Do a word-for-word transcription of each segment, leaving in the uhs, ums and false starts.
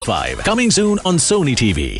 five. Coming soon on Sony T V.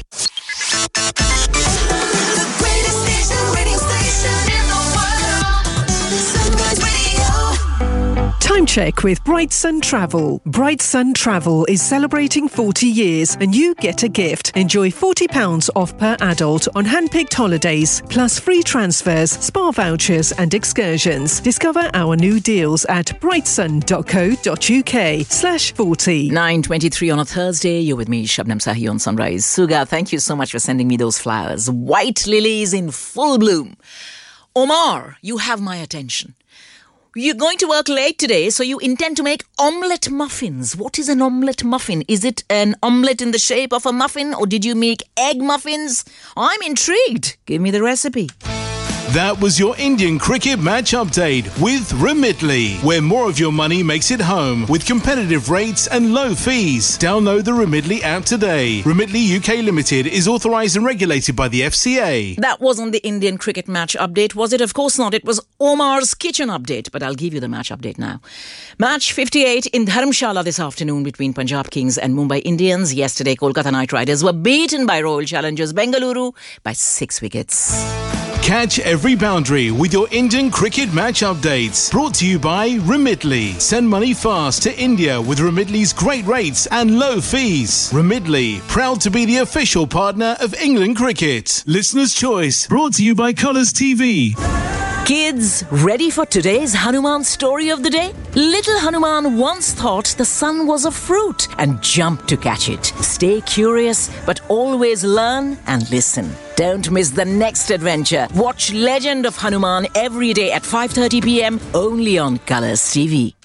Time check with Bright Sun Travel. Bright Sun Travel is celebrating forty years and you get a gift. Enjoy forty pounds off per adult on hand-picked holidays, plus free transfers, spa vouchers and excursions. Discover our new deals at brightsun.co.uk slash 40. nine twenty-three on a Thursday. You're with me, Shabnam Sahi on Sunrise. Suga, thank you so much for sending me those flowers. White lilies in full bloom. Omar, you have my attention. You're going to work late today, so you intend to make omelette muffins. What is an omelette muffin? Is it an omelette in the shape of a muffin, or did you make egg muffins? I'm intrigued. Give me the recipe. That was your Indian cricket match update with Remitly, where more of your money makes it home with competitive rates and low fees. Download the Remitly app today. Remitly U K Limited is authorised and regulated by the F C A. That wasn't the Indian cricket match update, was it? Of course not. It was Omar's kitchen update, but I'll give you the match update now. Match fifty-eight in Dharamshala this afternoon between Punjab Kings and Mumbai Indians. Yesterday, Kolkata Knight Riders were beaten by Royal Challengers Bengaluru by six wickets. Catch every boundary with your Indian cricket match updates. Brought to you by Remitly. Send money fast to India with Remitly's great rates and low fees. Remitly, proud to be the official partner of England Cricket. Listener's Choice. Brought to you by Colours T V. Kids, ready for today's Hanuman story of the day? Little Hanuman once thought the sun was a fruit and jumped to catch it. Stay curious, but always learn and listen. Don't miss the next adventure. Watch Legend of Hanuman every day at five thirty p.m. only on Colours T V.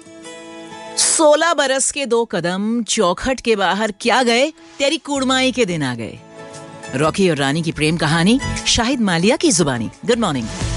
सोलह बरस के दो कदम चौखट के बाहर क्या गए तेरी कुड़माई के दिन आ गए रॉकी और रानी की प्रेम कहानी शाहिद मालिया की जुबानी गुड मॉर्निंग